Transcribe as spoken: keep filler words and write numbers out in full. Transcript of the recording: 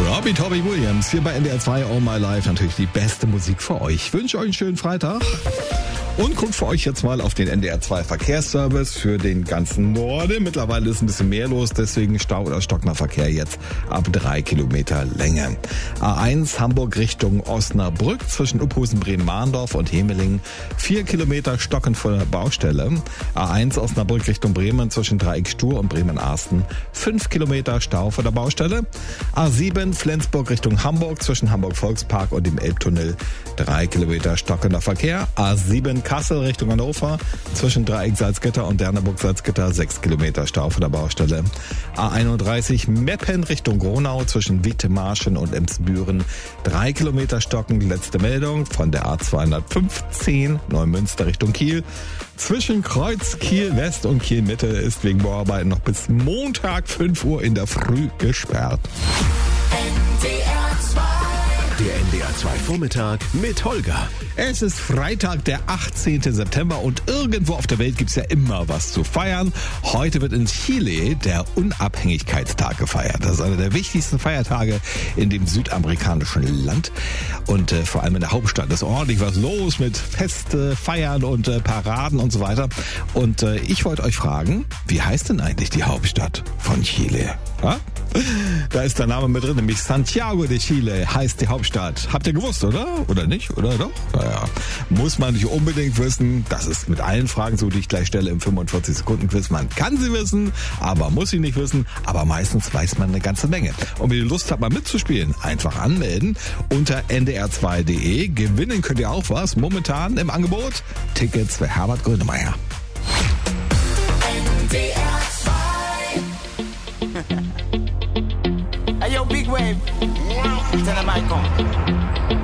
Robbie Toby Williams hier bei N D R zwei All My Life. Natürlich die beste Musik für euch. Ich wünsche euch einen schönen Freitag. Und guckt für euch jetzt mal auf den N D R zwei Verkehrsservice für den ganzen Norden. Mittlerweile ist ein bisschen mehr los, deswegen Stau oder stockender Verkehr jetzt ab drei Kilometer Länge. A eins Hamburg Richtung Osnabrück zwischen Uphusen, Bremen-Mahndorf und Hemeling. Vier Kilometer stockend vor der Baustelle. A eins Osnabrück Richtung Bremen zwischen Dreieck-Stur und Bremen-Arsten. Fünf Kilometer Stau vor der Baustelle. A sieben Flensburg Richtung Hamburg zwischen Hamburg-Volkspark und dem Elbtunnel. Drei Kilometer stockender Verkehr. A sieben Kassel Richtung Hannover zwischen Dreieck Salzgitter und Derneburg Salzgitter sechs Kilometer Stau vor der Baustelle. A einunddreißig Meppen Richtung Gronau zwischen Wiedemarschen und Emsbüren drei Kilometer stockend. Letzte Meldung von der A zweihundertfünfzehn Neumünster Richtung Kiel. Zwischen Kreuz Kiel West und Kiel Mitte ist wegen Bauarbeiten noch bis Montag fünf Uhr in der Früh gesperrt. Der N D R zwei Vormittag mit Holger. Es ist Freitag, der achtzehnten September und irgendwo auf der Welt gibt's ja immer was zu feiern. Heute wird in Chile der Unabhängigkeitstag gefeiert. Das ist einer der wichtigsten Feiertage in dem südamerikanischen Land. Und äh, vor allem in der Hauptstadt ist ordentlich was los mit Feste, Feiern und äh, Paraden und so weiter. Und äh, ich wollte euch fragen, wie heißt denn eigentlich die Hauptstadt von Chile? Ha? Da ist der Name mit drin, nämlich Santiago de Chile heißt die Hauptstadt. Habt ihr gewusst, oder? Oder nicht? Oder doch? Naja, muss man nicht unbedingt wissen. Das ist mit allen Fragen so, die ich gleich stelle im fünfundvierzig Sekunden Quiz. Man kann sie wissen, aber muss sie nicht wissen. Aber meistens weiß man eine ganze Menge. Und wenn ihr Lust habt, mal mitzuspielen, einfach anmelden unter n d r zwei punkt d e. Gewinnen könnt ihr auch was. Momentan im Angebot Tickets für Herbert Grönemeyer. N D R zwei. Hey yo, Big Wave. Tell them I come.